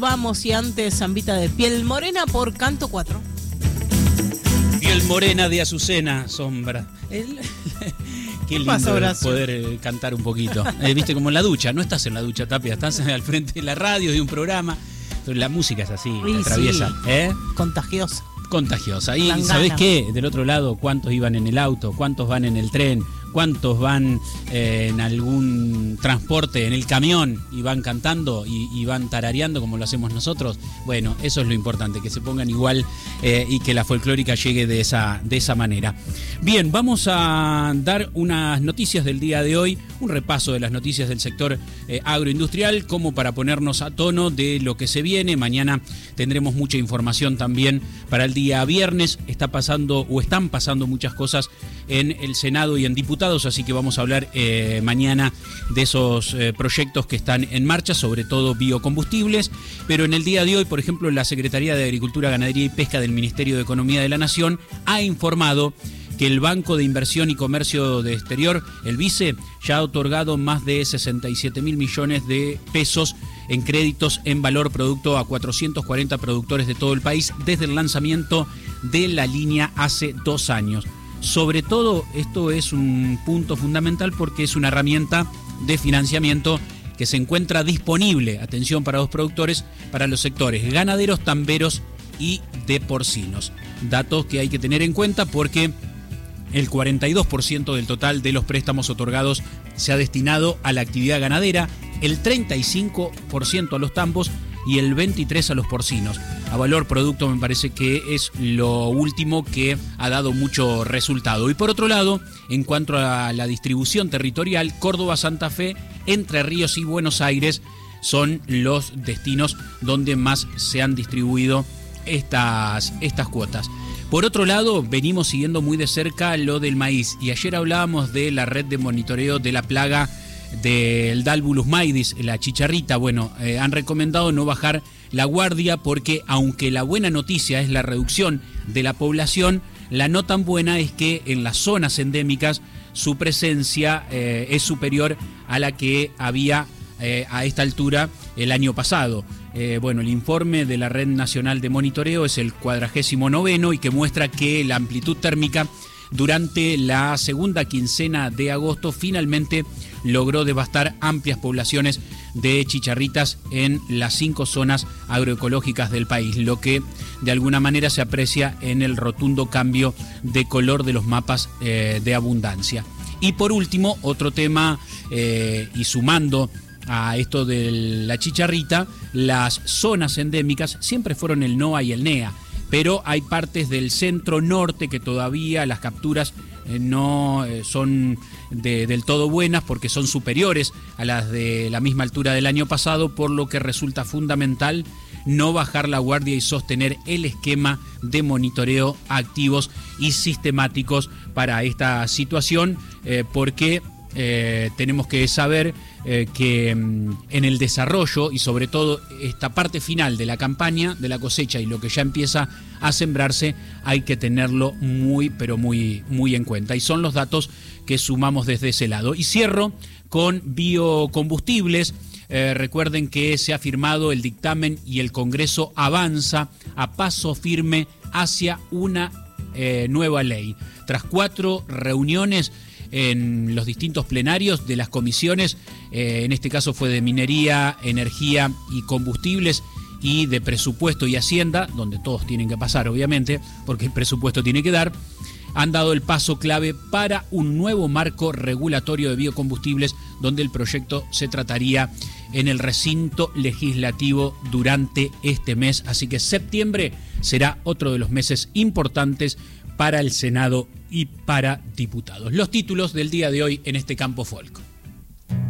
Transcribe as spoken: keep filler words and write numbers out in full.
Vamos, y antes Zambita de Piel Morena por Canto cuatro. Piel Morena de Azucena, sombra. El... Qué lindo pasa, poder eh, cantar un poquito. Eh, Viste, como en la ducha. No estás en la ducha, Tapia. Estás al frente de la radio, de un programa. Pero la música es así, Sí, atraviesa. sí. ¿Eh? Contagiosa. Contagiosa. Y Dan ¿sabés ganas. qué? Del otro lado, ¿cuántos iban en el auto? ¿Cuántos van en el tren? ¿Cuántos van eh, en algún transporte, en el camión, y van cantando y, y van tarareando como lo hacemos nosotros? Bueno, eso es lo importante, que se pongan igual eh, y que la folclórica llegue de esa, de esa manera. Bien, vamos a dar unas noticias del día de hoy, un repaso de las noticias del sector eh, agroindustrial, como para ponernos a tono de lo que se viene. Mañana tendremos mucha información también para el día viernes. Está pasando o están pasando muchas cosas en el Senado y en diputados. Así que vamos a hablar eh, mañana de esos eh, proyectos que están en marcha, sobre todo biocombustibles. Pero en el día de hoy, por ejemplo, la Secretaría de Agricultura, Ganadería y Pesca del Ministerio de Economía de la Nación ha informado que el Banco de Inversión y Comercio de Exterior, el BICE, ya ha otorgado más de sesenta y siete mil millones de pesos en créditos en valor producto a cuatrocientos cuarenta productores de todo el país desde el lanzamiento de la línea hace dos años. Sobre todo, esto es un punto fundamental porque es una herramienta de financiamiento que se encuentra disponible, atención para los productores, para los sectores ganaderos, tamberos y de porcinos. Datos que hay que tener en cuenta porque el cuarenta y dos por ciento del total de los préstamos otorgados se ha destinado a la actividad ganadera, el treinta y cinco por ciento a los tambos y el veintitrés por ciento a los porcinos. A valor producto me parece que es lo último que ha dado mucho resultado. Y por otro lado, en cuanto a la distribución territorial, Córdoba, Santa Fe, Entre Ríos y Buenos Aires son los destinos donde más se han distribuido estas, estas cuotas. Por otro lado, venimos siguiendo muy de cerca lo del maíz y ayer hablábamos de la red de monitoreo de la plaga del Dalbulus maidis, la chicharrita. Bueno, eh, han recomendado no bajar la guardia porque aunque la buena noticia es la reducción de la población, la no tan buena es que en las zonas endémicas su presencia eh, es superior a la que había eh, a esta altura el año pasado. Eh, bueno, el informe de la Red Nacional de Monitoreo es el cuadragésimo noveno y que muestra que la amplitud térmica durante la segunda quincena de agosto finalmente logró devastar amplias poblaciones de chicharritas en las cinco zonas agroecológicas del país, lo que de alguna manera se aprecia en el rotundo cambio de color de los mapas eh, de abundancia. Y por último, otro tema, eh, y sumando a esto de la chicharrita, las zonas endémicas siempre fueron el NOA y el NEA, pero hay partes del centro norte que todavía las capturas eh, no eh, son de, del todo buenas porque son superiores a las de la misma altura del año pasado, por lo que resulta fundamental no bajar la guardia y sostener el esquema de monitoreo activos y sistemáticos para esta situación, eh, porque eh, tenemos que saber eh, que mm, en el desarrollo y sobre todo esta parte final de la campaña, de la cosecha y lo que ya empieza a sembrarse, hay que tenerlo muy pero muy, muy en cuenta. Y son los datos que sumamos desde ese lado. Y cierro con biocombustibles. Eh, recuerden que se ha firmado el dictamen y el Congreso avanza a paso firme hacia una eh, nueva ley. Tras cuatro reuniones en los distintos plenarios de las comisiones, eh, en este caso fue de Minería, Energía y Combustibles y de Presupuesto y Hacienda, donde todos tienen que pasar obviamente, porque el presupuesto tiene que dar, han dado el paso clave para un nuevo marco regulatorio de biocombustibles, donde el proyecto se trataría en el recinto legislativo durante este mes. Así que septiembre será otro de los meses importantes para el Senado y para diputados. Los títulos del día de hoy en este Campo Folk.